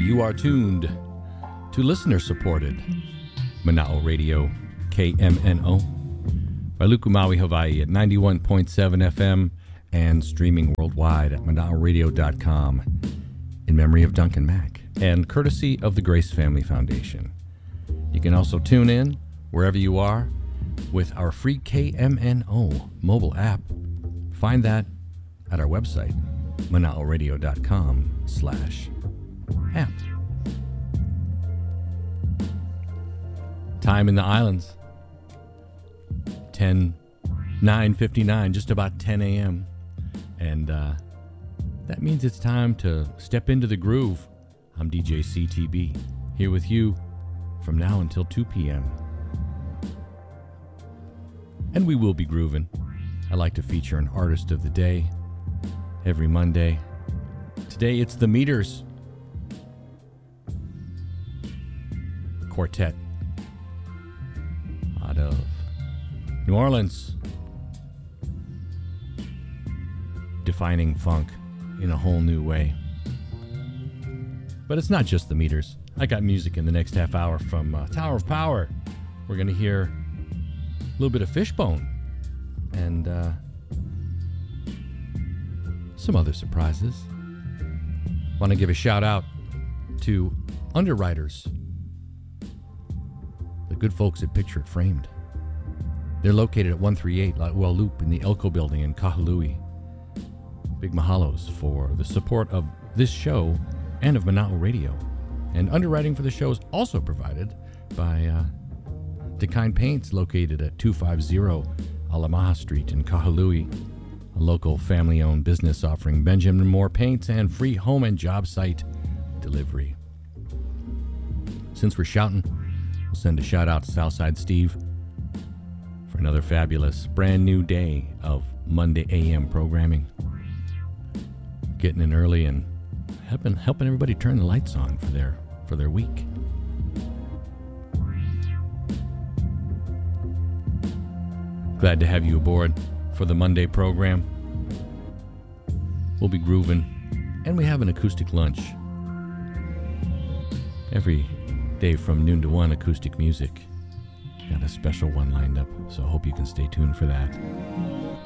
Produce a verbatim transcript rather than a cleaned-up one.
You are tuned to listener-supported Mana'o Radio, K M N O, Wailuku, Maui, Hawaii at ninety-one point seven F M and streaming worldwide at mana'o radio dot com in memory of Duncan Mack and courtesy of the Grace Family Foundation. You can also tune in wherever you are with our free K M N O mobile app. Find that at our website, mana'o radio dot com slash app. Time in the islands, ten, nine fifty-nine, just about ten a.m. And uh, that means it's time to step into the groove. I'm D J C T B, here with you from now until two p.m. And we will be grooving. I like to feature an artist of the day every Monday. Today it's the Meters Quartet out of New Orleans, defining funk in a whole new way. But it's not just the Meters. I got music in the next half hour from uh, Tower of Power. We're going to hear a little bit of Fishbone and uh, some other surprises. Want to give a shout out to Underwriters, the good folks at Picture It Framed. They're located at one thirty-eight Latwell Loop in the Elko Building in Kahului. Big mahalos for the support of this show and of Mana'o Radio. And underwriting for the show is also provided by uh, Dekine Paints, located at two fifty Alamaha Street in Kahului, a local family-owned business offering Benjamin Moore paints and free home and job site delivery. Since we're shouting, we'll send a shout-out to Southside Steve for another fabulous brand new day of Monday A M programming. Getting in early and helping helping everybody turn the lights on for their for their week. Glad to have you aboard for the Monday program. We'll be grooving, and we have an acoustic lunch. Every day from noon to one, acoustic music. Got a special one lined up, so I hope you can stay tuned for that.